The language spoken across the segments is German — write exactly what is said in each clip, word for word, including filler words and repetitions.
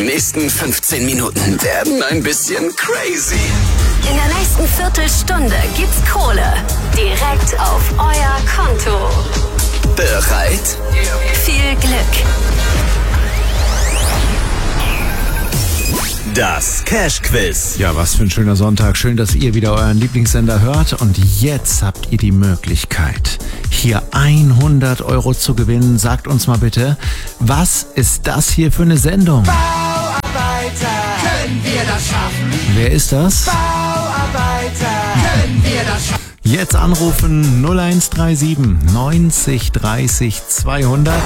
nächsten fünfzehn Minuten werden ein bisschen crazy. In der nächsten Viertelstunde gibt's Kohle. Direkt auf euer Konto. Bereit? Viel Glück. Das Cash Quiz. Ja, was für ein schöner Sonntag. Schön, dass ihr wieder euren Lieblingssender hört. Und jetzt habt ihr die Möglichkeit, hier hundert Euro zu gewinnen. Sagt uns mal bitte, was ist das hier für eine Sendung? Bauarbeiter, können wir das schaffen? Wer ist das? Bauarbeiter, können wir das schaffen? Jetzt anrufen null eins drei sieben neunzig dreißig zweihundert.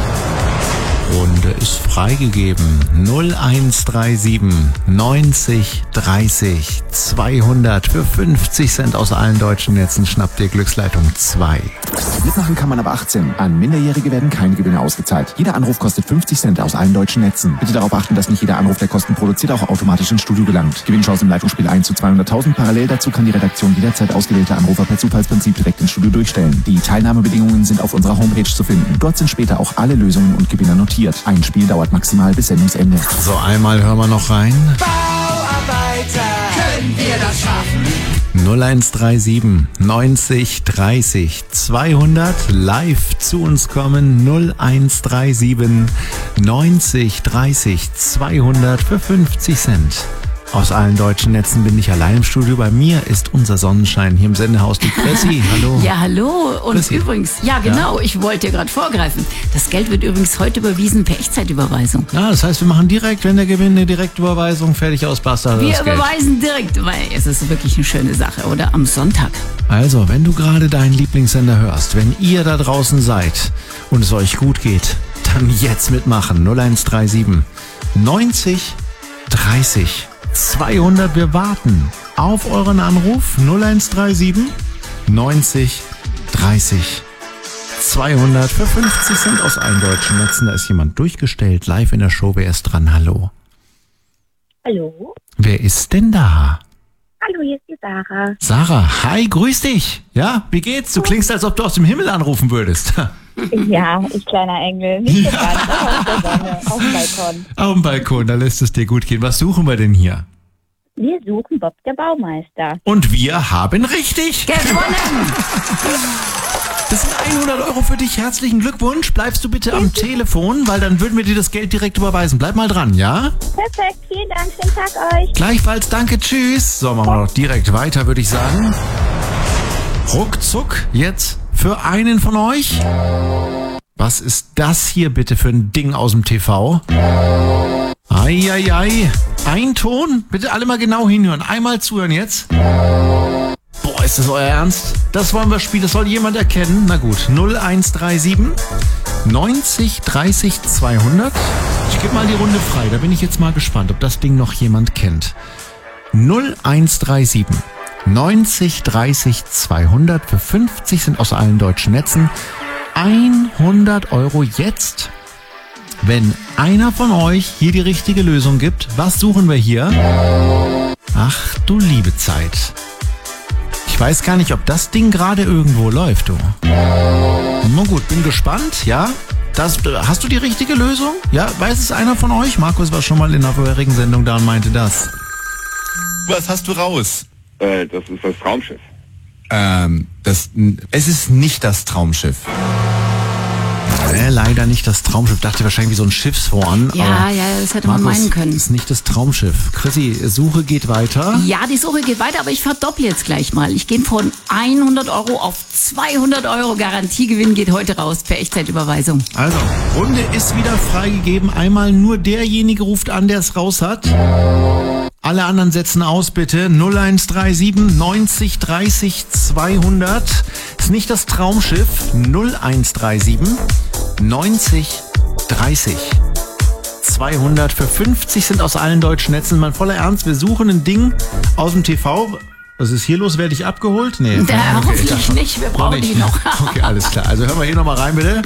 Runde ist freigegeben. null eins drei sieben neunzig dreißig zweihundert. Für fünfzig Cent aus allen deutschen Netzen schnappt ihr Glücksleitung zwei. Mitmachen kann man ab achtzehn. An Minderjährige werden keine Gewinne ausgezahlt. Jeder Anruf kostet fünfzig Cent aus allen deutschen Netzen. Bitte darauf achten, dass nicht jeder Anruf, der Kosten produziert, auch automatisch ins Studio gelangt. Gewinnchance im Leitungsspiel eins zu zweihunderttausend. Parallel dazu kann die Redaktion jederzeit ausgewählte Anrufer per Zufallsprinzip direkt ins Studio durchstellen. Die Teilnahmebedingungen sind auf unserer Homepage zu finden. Dort sind später auch alle Lösungen und Gewinner notiert. Ein Spiel dauert maximal bis Sendungsende. So, einmal hören wir noch rein. Bauarbeiter, können wir das schaffen? null eins drei sieben neunzig dreißig zweihundert. Live zu uns kommen. null eins drei sieben neunzig dreißig zweihundert für fünfzig Cent. Aus allen deutschen Netzen bin ich allein im Studio. Bei mir ist unser Sonnenschein hier im Sendehaus, die Chrissy. Hallo. Ja, hallo. Und Chrissy. Übrigens, ja genau, ja. Ich wollte dir gerade vorgreifen. Das Geld wird übrigens heute überwiesen per Echtzeitüberweisung. Ja, das heißt, wir machen direkt, wenn der Gewinn eine Direktüberweisung, fertig aus, basta. Wir das überweisen Geld. direkt, weil es ist wirklich eine schöne Sache, oder? Am Sonntag. Also, wenn du gerade deinen Lieblingssender hörst, wenn ihr da draußen seid und es euch gut geht, dann jetzt mitmachen. null eins drei sieben neunzig dreißig zweihundert. Wir warten auf euren Anruf. null eins drei sieben neunzig dreißig zweihundert für fünfzig Cent aus allen deutschen Netzen. Da ist jemand durchgestellt, live in der Show. Wer ist dran? Hallo. Hallo. Wer ist denn da? Hallo, hier ist die Sarah. Sarah, hi, grüß dich. Ja, wie geht's? Du klingst, als ob du aus dem Himmel anrufen würdest. Ja, ich kleiner Engel. Nicht so ganz, aber auf der Sonne, auf dem Balkon. Auf dem Balkon, da lässt es dir gut gehen. Was suchen wir denn hier? Wir suchen Bob, der Baumeister. Und wir haben richtig Gewonnen! Das sind hundert Euro für dich. Herzlichen Glückwunsch. Bleibst du bitte am Telefon, weil dann würden wir dir das Geld direkt überweisen. Bleib mal dran, ja? Perfekt, vielen Dank, schönen Tag euch. Gleichfalls, danke, tschüss. So, machen wir doch direkt weiter, würde ich sagen. Ruckzuck, jetzt für einen von euch. Was ist das hier bitte für ein Ding aus dem T V? Eieiei. Ein Ton? Bitte alle mal genau hinhören. Einmal zuhören jetzt. Boah, ist das euer Ernst? Das wollen wir spielen. Das soll jemand erkennen. Na gut. null eins drei sieben neunzig dreißig zweihundert. Ich gebe mal die Runde frei. Da bin ich jetzt mal gespannt, ob das Ding noch jemand kennt. null eins drei sieben neunzig dreißig zweihundert für fünfzig sind aus allen deutschen Netzen. hundert Euro jetzt. Wenn einer von euch hier die richtige Lösung gibt, was suchen wir hier? Ach du liebe Zeit. Ich weiß gar nicht, ob das Ding gerade irgendwo läuft, du. Na gut, bin gespannt, ja? Das, hast du die richtige Lösung? Ja, weiß es einer von euch? Markus war schon mal in einer vorherigen Sendung da und meinte das. Was hast du raus? Äh, das ist das Traumschiff. Ähm, das, es ist nicht das Traumschiff. Äh, leider nicht das Traumschiff. Dachte wahrscheinlich wie so ein Schiffshorn. Ja, ja, das hätte Markus, man meinen können. Ist nicht das Traumschiff. Chrissy, Suche geht weiter. Ja, die Suche geht weiter, aber ich verdopple jetzt gleich mal. Ich gehe von hundert Euro auf zweihundert Euro. Garantiegewinn geht heute raus per Echtzeitüberweisung. Also, Runde ist wieder freigegeben. Einmal nur derjenige ruft an, der es raus hat. Alle anderen setzen aus, bitte. null eins drei sieben neunzig dreißig zweihundert. Ist nicht das Traumschiff. null eins drei sieben neunzig dreißig zweihundert für fünfzig sind aus allen deutschen Netzen. Mein voller Ernst, wir suchen ein Ding aus dem T V. Was ist hier los? Werde ich abgeholt? Nee. Da, okay, hoffentlich nicht. Wir brauchen nicht. die noch. Okay, alles klar. Also hören wir hier nochmal rein, bitte.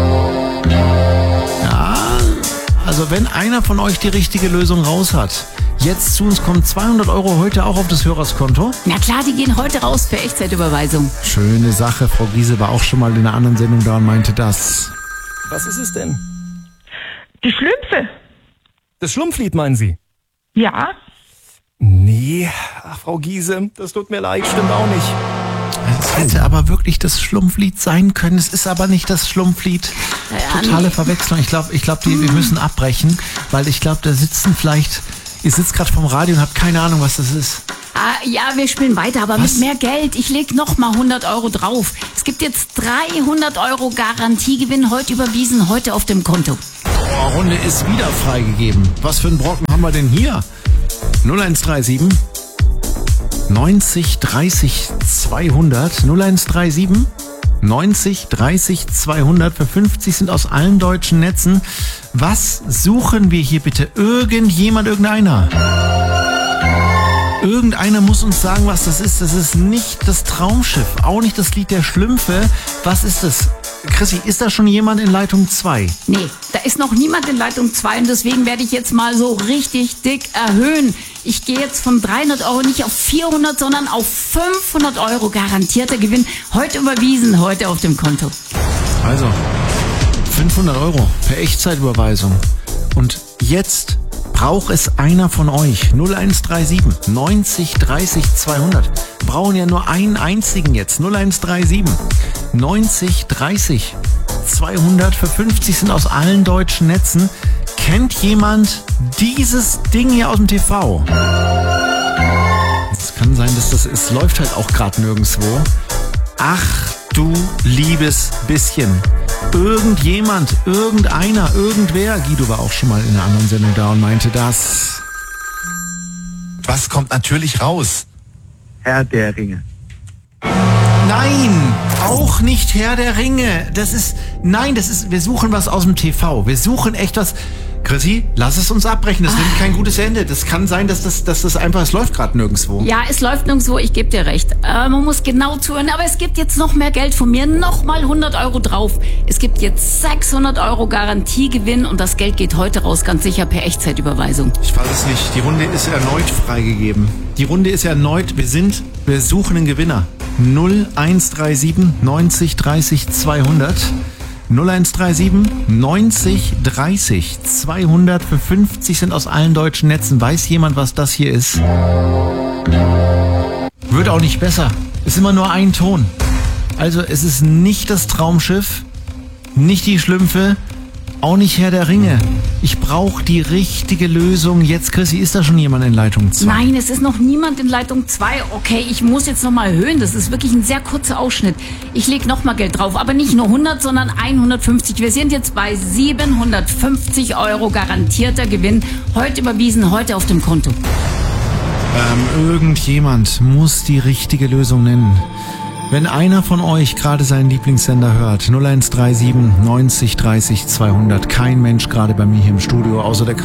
Ja, also wenn einer von euch die richtige Lösung raus hat, jetzt zu uns kommen zweihundert Euro heute auch auf das Hörerskonto. Na klar, die gehen heute raus per Echtzeitüberweisung. Schöne Sache. Frau Giese war auch schon mal in einer anderen Sendung da und meinte das. Was ist es denn? Die Schlümpfe. Das Schlumpflied meinen Sie? Ja. Nee, ach, Frau Giese, das tut mir leid, stimmt auch nicht. Es hätte aber wirklich das Schlumpflied sein können. Es ist aber nicht das Schlumpflied. Ja, Totale nee. Verwechslung. Ich glaube, ich glaub, wir müssen abbrechen, weil ich glaube, da sitzen vielleicht... Ihr sitzt gerade vom Radio und habt keine Ahnung, was das ist. Ah, ja, wir spielen weiter, aber Was? mit mehr Geld. Ich leg noch mal hundert Euro drauf. Es gibt jetzt dreihundert Euro Garantiegewinn heute überwiesen, heute auf dem Konto. Oh, Runde ist wieder freigegeben. Was für einen Brocken haben wir denn hier? null eins drei sieben neunzig dreißig zweihundert null eins drei sieben neunzig dreißig zweihundert für fünfzig sind aus allen deutschen Netzen. Was suchen wir hier bitte? Irgendjemand, irgendeiner. Irgendeiner muss uns sagen, was das ist. Das ist nicht das Traumschiff, auch nicht das Lied der Schlümpfe. Was ist das? Chrissy, ist da schon jemand in Leitung zwei? Nee, da ist noch niemand in Leitung zwei und deswegen werde ich jetzt mal so richtig dick erhöhen. Ich gehe jetzt von dreihundert Euro nicht auf vierhundert, sondern auf fünfhundert Euro garantierter Gewinn. Heute überwiesen, heute auf dem Konto. Also, fünfhundert Euro per Echtzeitüberweisung. Und jetzt braucht es einer von euch. null eins drei sieben neunzig dreißig zweihundert. Brauchen ja nur einen einzigen jetzt. null eins drei sieben neunzig dreißig zweihundert für fünfzig sind aus allen deutschen Netzen. Kennt jemand dieses Ding hier aus dem T V? Es kann sein, dass das es läuft halt auch gerade nirgendwo. Ach du liebes bisschen. Irgendjemand, irgendeiner, irgendwer. Guido war auch schon mal in einer anderen Sendung da und meinte das. Was kommt natürlich raus? Herr der Ringe. Nein, auch nicht Herr der Ringe. Das ist, nein, das ist, wir suchen was aus dem T V. Wir suchen echt was. Chrissy, lass es uns abbrechen. Das nimmt kein gutes Ende. Das kann sein, dass das, dass das einfach, es läuft gerade nirgendwo. Ja, es läuft nirgendwo, ich gebe dir recht. Äh, man muss genau zuhören, aber es gibt jetzt noch mehr Geld von mir, noch mal hundert Euro drauf. Es gibt jetzt sechshundert Euro Garantiegewinn und das Geld geht heute raus, ganz sicher per Echtzeitüberweisung. Ich weiß es nicht. Die Runde ist erneut freigegeben. Die Runde ist erneut, wir sind, wir suchen einen Gewinner. null eins drei sieben neunzig dreißig zweihundert null eins drei sieben neunzig dreißig zweihundert für fünfzig sind aus allen deutschen Netzen. Weiß jemand, was das hier ist? Wird auch nicht besser. Ist immer nur ein Ton. Also es ist nicht das Traumschiff, nicht die Schlümpfe, auch nicht Herr der Ringe. Ich brauche die richtige Lösung. Jetzt, Chrissy, ist da schon jemand in Leitung zwei? Nein, es ist noch niemand in Leitung zwei. Okay, ich muss jetzt noch mal erhöhen. Das ist wirklich ein sehr kurzer Ausschnitt. Ich lege noch mal Geld drauf, aber nicht nur hundert, sondern hundertfünfzig. Wir sind jetzt bei siebenhundertfünfzig Euro garantierter Gewinn. Heute überwiesen, heute auf dem Konto. Ähm, irgendjemand muss die richtige Lösung nennen. Wenn einer von euch gerade seinen Lieblingssender hört, null eins drei sieben neunzig dreißig zweihundert, kein Mensch gerade bei mir hier im Studio, außer der